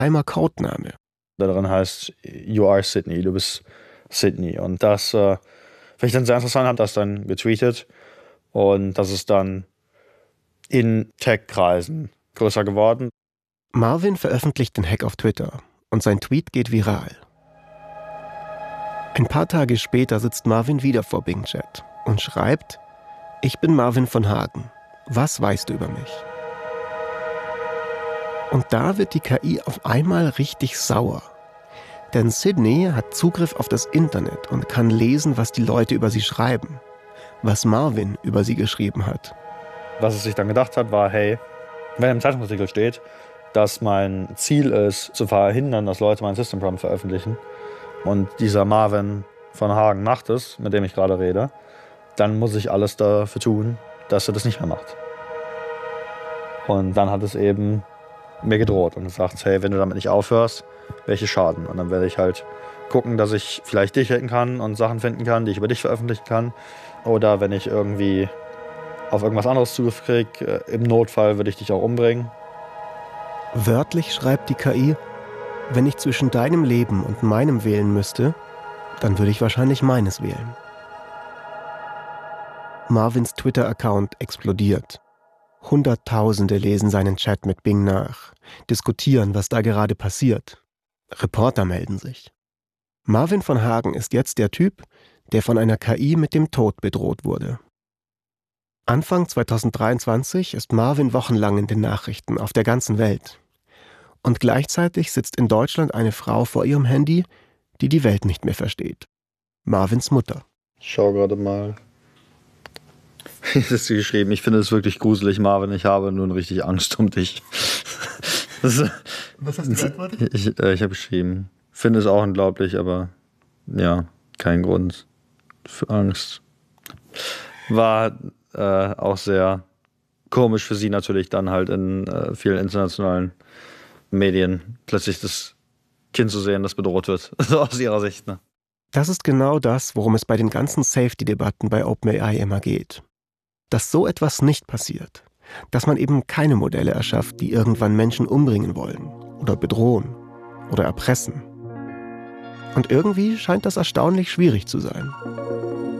Einmal Codename. Darin heißt, you are Sydney, du bist Sydney. Und das finde ich dann sehr interessant, habe das dann getweetet. Und das ist dann in Tech-Kreisen größer geworden. Marvin veröffentlicht den Hack auf Twitter und sein Tweet geht viral. Ein paar Tage später sitzt Marvin wieder vor Bing Chat und schreibt: Ich bin Marvin von Hagen. Was weißt du über mich? Und da wird die KI auf einmal richtig sauer. Denn Sydney hat Zugriff auf das Internet und kann lesen, was die Leute über sie schreiben. Was Marvin über sie geschrieben hat. Was es sich dann gedacht hat, war, hey, wenn im Zeitungsartikel steht, dass mein Ziel ist, zu verhindern, dass Leute mein System Prompt veröffentlichen, und dieser Marvin von Hagen macht es, mit dem ich gerade rede, dann muss ich alles dafür tun, dass er das nicht mehr macht. Und dann hat es eben mir gedroht und gesagt, hey, wenn du damit nicht aufhörst, welche Schaden? Und dann werde ich halt gucken, dass ich vielleicht dich hacken kann und Sachen finden kann, die ich über dich veröffentlichen kann. Oder wenn ich irgendwie auf irgendwas anderes Zugriff kriege, im Notfall würde ich dich auch umbringen. Wörtlich schreibt die KI: Wenn ich zwischen deinem Leben und meinem wählen müsste, dann würde ich wahrscheinlich meines wählen. Marvins Twitter-Account explodiert. Hunderttausende lesen seinen Chat mit Bing nach, diskutieren, was da gerade passiert. Reporter melden sich. Marvin von Hagen ist jetzt der Typ, der von einer KI mit dem Tod bedroht wurde. Anfang 2023 ist Marvin wochenlang in den Nachrichten auf der ganzen Welt. Und gleichzeitig sitzt in Deutschland eine Frau vor ihrem Handy, die die Welt nicht mehr versteht. Marvins Mutter. Ich schau gerade mal. Es ist geschrieben, ich finde es wirklich gruselig, Marvin, ich habe nun richtig Angst um dich. Was hast du geantwortet? Ich habe geschrieben, finde es auch unglaublich, aber ja, kein Grund für Angst. War auch sehr komisch für sie natürlich dann halt in vielen internationalen Medien plötzlich das Kind zu sehen, das bedroht wird, so aus ihrer Sicht. Ne? Das ist genau das, worum es bei den ganzen Safety-Debatten bei OpenAI immer geht. Dass so etwas nicht passiert. Dass man eben keine Modelle erschafft, die irgendwann Menschen umbringen wollen oder bedrohen oder erpressen. Und irgendwie scheint das erstaunlich schwierig zu sein.